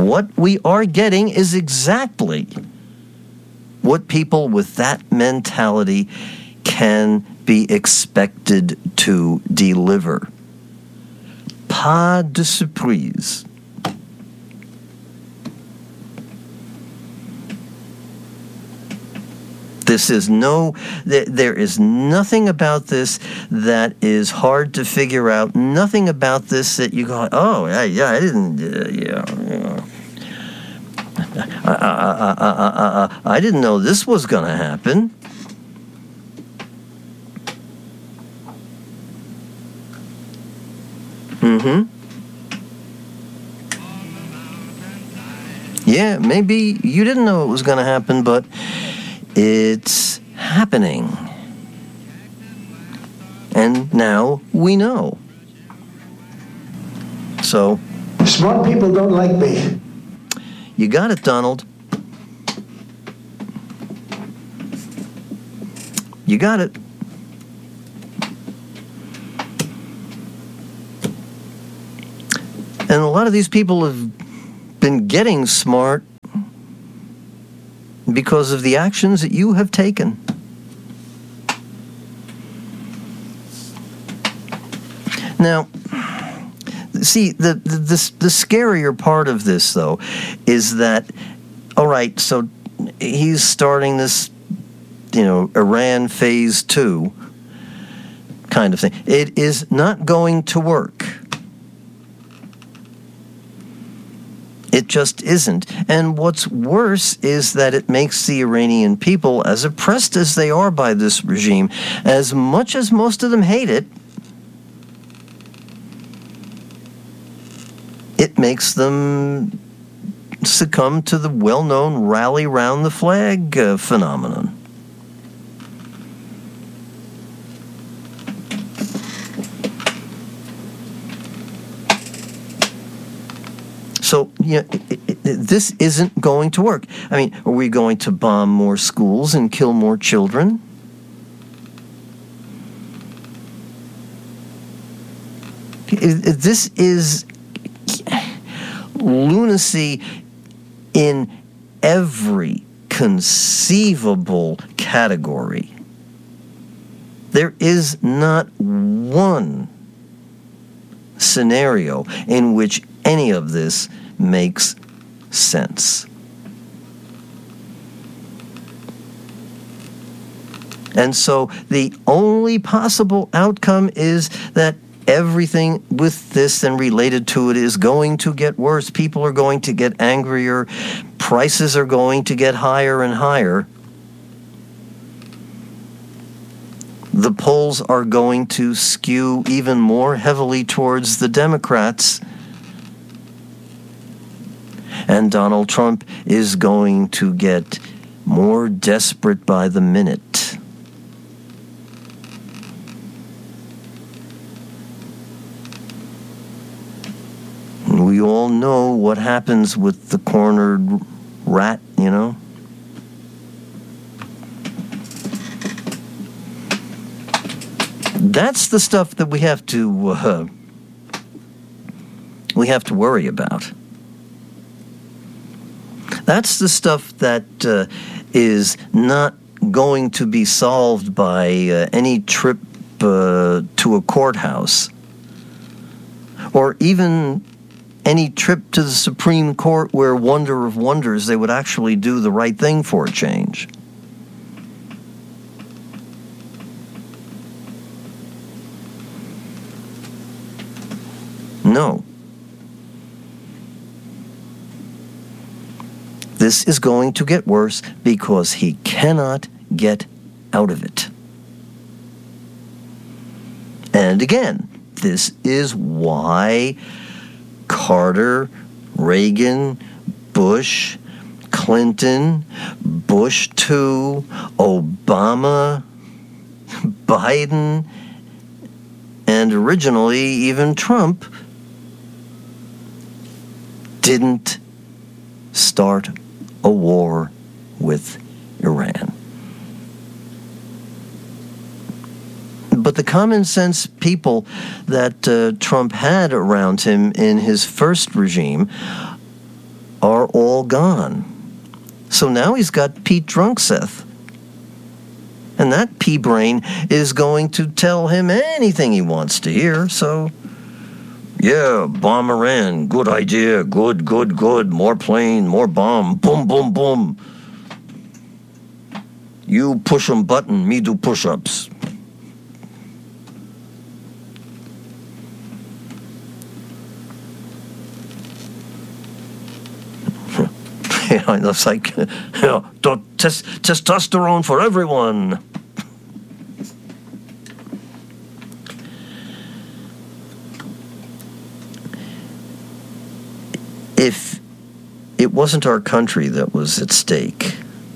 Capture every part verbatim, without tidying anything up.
What we are getting is exactly what people with that mentality can be expected to deliver. Pas de surprise. This is no, there is nothing about this that is hard to figure out. Nothing about this that you go, oh, yeah, yeah I didn't, uh, yeah, yeah. I, I, I, I, I, I didn't know this was going to happen. Mm-hmm. Yeah, maybe you didn't know it was going to happen, but it's happening. And now we know. So. Smart people don't like me. You got it, Donald. You got it. And a lot of these people have been getting smart because of the actions that you have taken. Now, see, the, the, the, the scarier part of this, though, is that, all right, so he's starting this, you know, Iran phase two kind of thing. It is not going to work. It just isn't. And what's worse is that it makes the Iranian people, as oppressed as they are by this regime, as much as most of them hate it, it makes them succumb to the well-known rally round the flag uh, phenomenon. So, you know, it, it, this isn't going to work. I mean, are we going to bomb more schools and kill more children? This is lunacy in every conceivable category. There is not one scenario in which any of this makes sense. And so the only possible outcome is that everything with this and related to it is going to get worse. People are going to get angrier. Prices are going to get higher and higher. The polls are going to skew even more heavily towards the Democrats. And Donald Trump is going to get more desperate by the minute. We all know what happens with the cornered rat, you know? That's the stuff that we have to uh, we have to worry about. That's the stuff that uh, is not going to be solved by uh, any trip uh, to a courthouse, or even any trip to the Supreme Court where, wonder of wonders, they would actually do the right thing for a change. No. This is going to get worse because he cannot get out of it. And again, this is why Carter, Reagan, Bush, Clinton, Bush two, Obama, Biden, and originally even Trump didn't start a war with Iran. But the common sense people that uh, Trump had around him in his first regime are all gone. So now he's got Pete Drunkseth. And that pea-brain is going to tell him anything he wants to hear, so... Yeah, bomb Iran, good idea, good, good, good, more plane, more bomb, boom, boom, boom. You push 'em button, me do push-ups. Yeah, it's like, you know, tes- testosterone for everyone. If it wasn't our country that was at stake,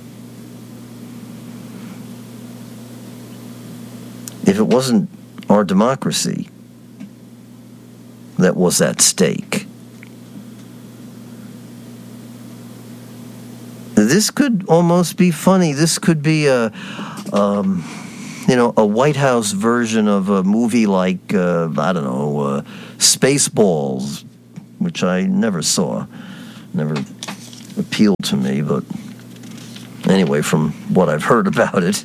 if it wasn't our democracy that was at stake, this could almost be funny. This could be a, um, you know, a White House version of a movie like, uh, I don't know, uh, Spaceballs, which I never saw, never appealed to me, but anyway, from what I've heard about it.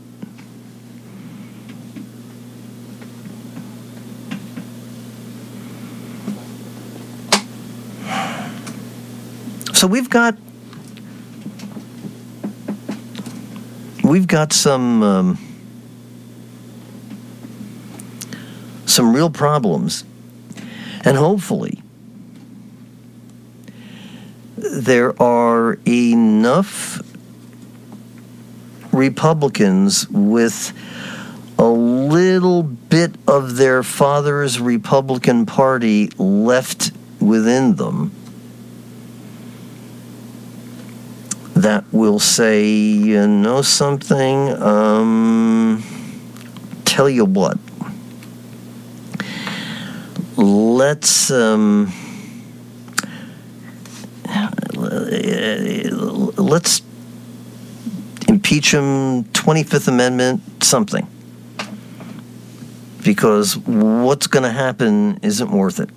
So we've got we've got some um, some real problems, and hopefully there are enough Republicans with a little bit of their father's Republican Party left within them that will say, you know something, um, tell you what, let's, um, let's impeach him, twenty-fifth Amendment, something. Because what's going to happen isn't worth it.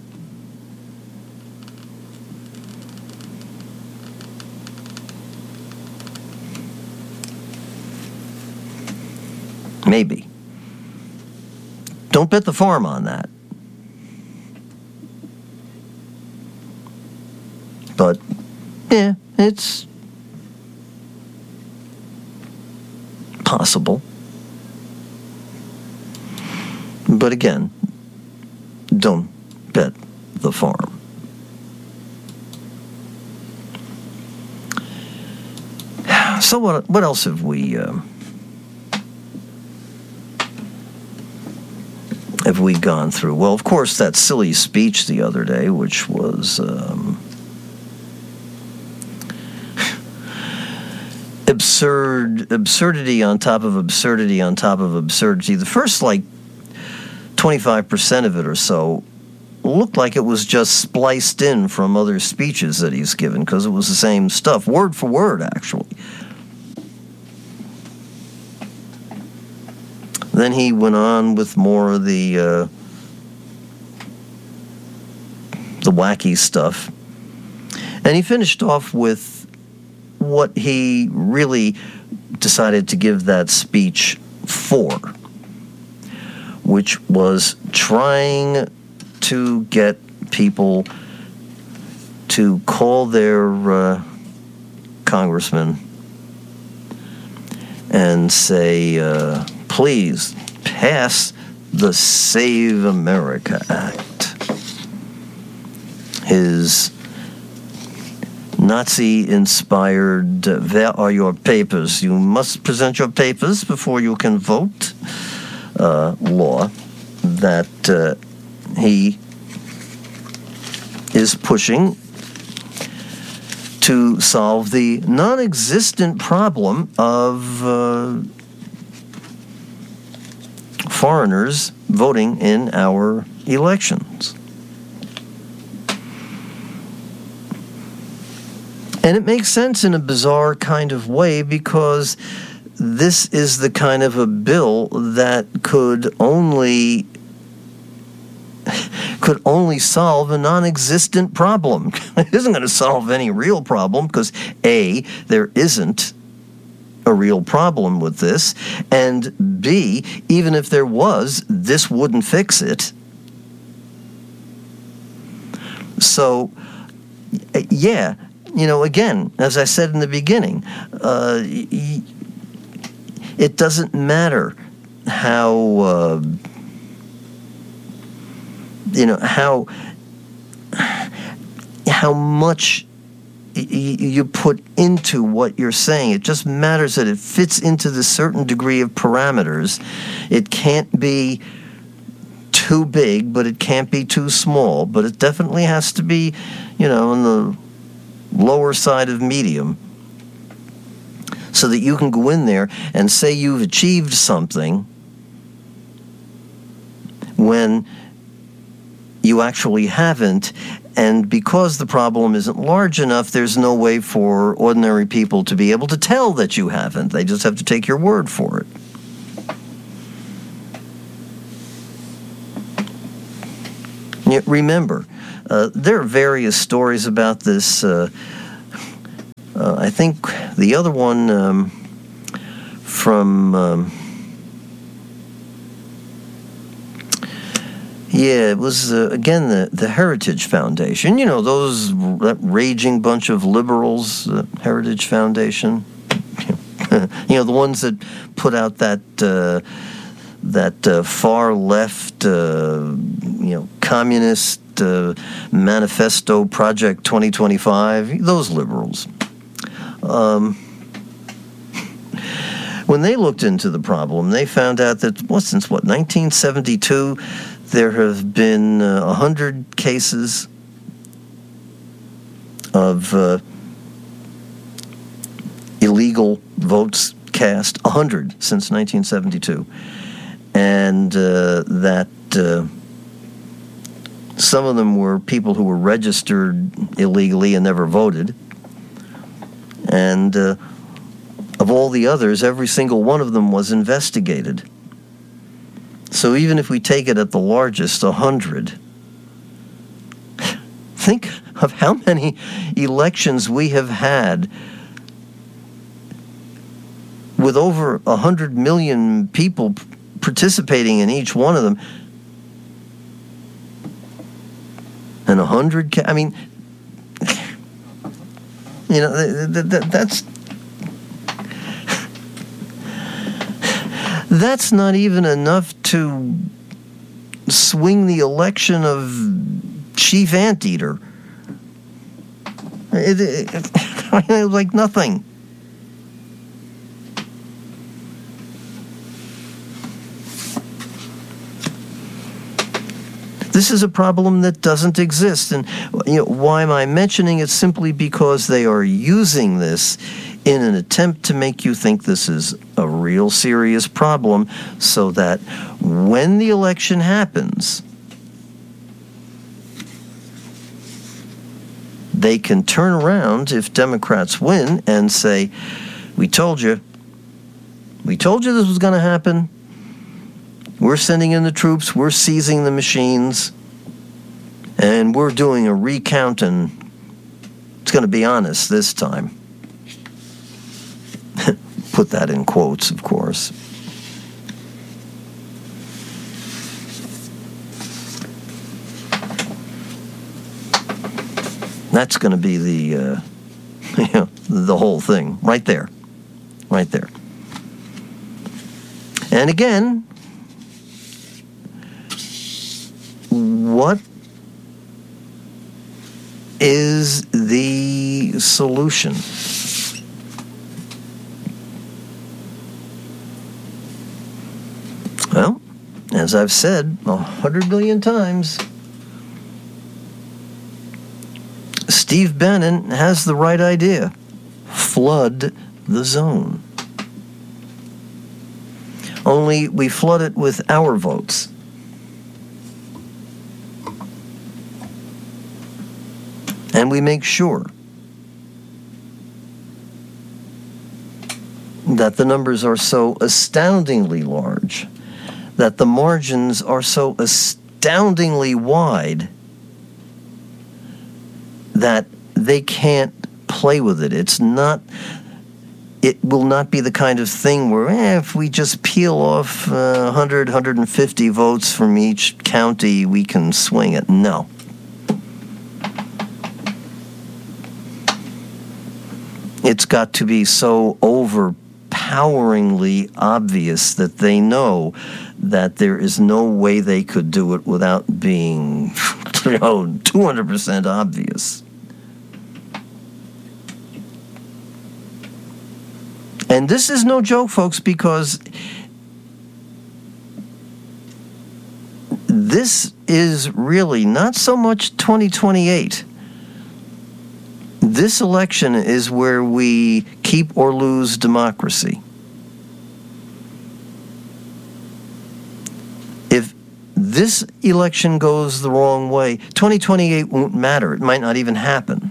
Maybe. Don't bet the farm on that. But, yeah, it's possible. But again, don't bet the farm. So what? What else have we uh, have we gone through? Well, of course, that silly speech the other day, which was um, absurd, absurdity on top of absurdity on top of absurdity. The first, like, twenty-five percent of it or so looked like it was just spliced in from other speeches that he's given, because it was the same stuff, word for word, actually. Then he went on with more of the uh, the wacky stuff, and he finished off with what he really decided to give that speech for, which was trying to get people to call their uh, congressman and say, uh, please pass the Save America Act. His Nazi-inspired, uh, where are your papers? You must present your papers before you can vote. Uh, law that uh, he is pushing to solve the non-existent problem of uh, foreigners voting in our elections. And it makes sense in a bizarre kind of way, because this is the kind of a bill that could only could only solve a non-existent problem. It isn't going to solve any real problem because, A, there isn't a real problem with this, and B, even if there was, this wouldn't fix it. So, yeah, you know, again, as I said in the beginning, uh, it doesn't matter how, uh, you know, how, how much you put into what you're saying. It just matters that it fits into the certain degree of parameters. It can't be too big, but it can't be too small. But it definitely has to be, you know, on the lower side of medium, so that you can go in there and say you've achieved something when you actually haven't. And because the problem isn't large enough, there's no way for ordinary people to be able to tell that you haven't. They just have to take your word for it. Yet remember, uh, there are various stories about this. Uh, uh, I think the other one um, from... Um, Yeah, it was, uh, again, the, the Heritage Foundation. You know, those, that raging bunch of liberals, uh, Heritage Foundation. You know, the ones that put out that, uh, that uh, far left, uh, you know, communist uh, manifesto, Project twenty twenty-five, those liberals. Um, when they looked into the problem, they found out that, well, since, what, nineteen seventy-two... there have been uh, one hundred cases of uh, illegal votes cast, one hundred since nineteen seventy-two, and uh, that uh, some of them were people who were registered illegally and never voted, and uh, of all the others, every single one of them was investigated. So even if we take it at the largest, one hundred, think of how many elections we have had with over one hundred million people participating in each one of them. And one hundred, I mean, you know, that, that, that's... That's not even enough to swing the election of chief anteater. It, it, it, like nothing. This is a problem that doesn't exist, and you know, why am I mentioning it? Simply because they are using this in an attempt to make you think this is a real serious problem, so that when the election happens, they can turn around, if Democrats win, and say, we told you, we told you this was going to happen, we're sending in the troops, we're seizing the machines, and we're doing a recount, and it's going to be honest this time. Put that in quotes, of course. That's going to be the, uh, you know, the whole thing, right there, right there. And again, what is the solution? Well, as I've said a hundred million times, Steve Bannon has the right idea. Flood the zone. Only we flood it with our votes. And we make sure that the numbers are so astoundingly large, that the margins are so astoundingly astoundingly wide that they can't play with it. It's not, it will not be the kind of thing where eh, if we just peel off uh, one hundred, one hundred fifty votes from each county, we can swing it. No. It's got to be so overpoweringly obvious that they know that there is no way they could do it without being, you know, two hundred percent obvious. And this is no joke, folks, because this is really not so much twenty twenty-eight. This election is where we keep or lose democracy. If this election goes the wrong way, twenty twenty-eight won't matter. It might not even happen.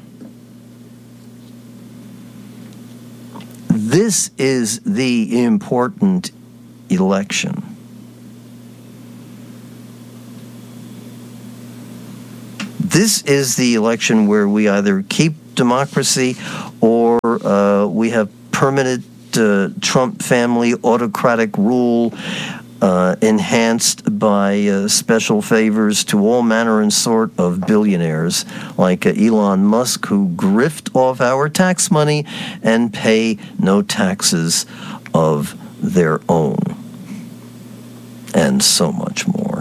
This is the important election. This is the election where we either keep democracy or uh, we have permanent uh, Trump family autocratic rule uh, enhanced by uh, special favors to all manner and sort of billionaires like uh, Elon Musk, who grift off our tax money and pay no taxes of their own, and so much more.